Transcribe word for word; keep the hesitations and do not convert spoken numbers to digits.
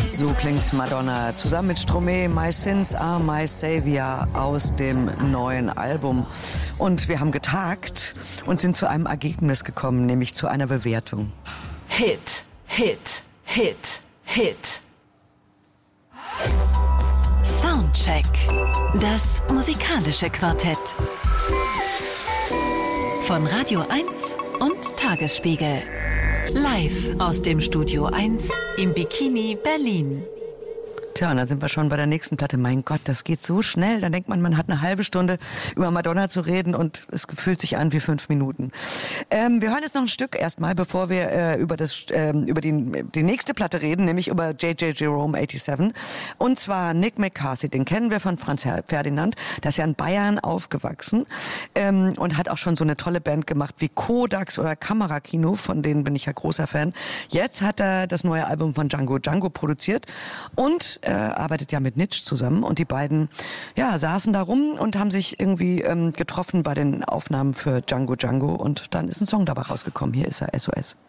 So klingt Madonna zusammen mit Stromae, My Sins Are My Savior aus dem neuen Album. Und wir haben getagt und sind zu einem Ergebnis gekommen, nämlich zu einer Bewertung. Hit, Hit, Hit, Hit. Soundcheck. Das musikalische Quartett. Von Radio eins und Tagesspiegel. Live aus dem Studio eins im Bikini Berlin. Tja, und dann sind wir schon bei der nächsten Platte. Mein Gott, das geht so schnell. Da denkt man, man hat eine halbe Stunde über Madonna zu reden und es fühlt sich an wie fünf Minuten. Ähm, wir hören jetzt noch ein Stück erstmal, bevor wir äh, über das ähm, über die, die nächste Platte reden, nämlich über J J Jerome siebenundachtzig. Und zwar Nick McCarthy, den kennen wir von Franz Ferdinand. Der ist ja in Bayern aufgewachsen ähm, und hat auch schon so eine tolle Band gemacht wie Kodax oder Kamerakino, von denen bin ich ja großer Fan. Jetzt hat er das neue Album von Django Django produziert und Er arbeitet ja mit Nitsch zusammen und die beiden ja, saßen da rum und haben sich irgendwie ähm, getroffen bei den Aufnahmen für Django Django und dann ist ein Song dabei rausgekommen. Hier ist er, S O S.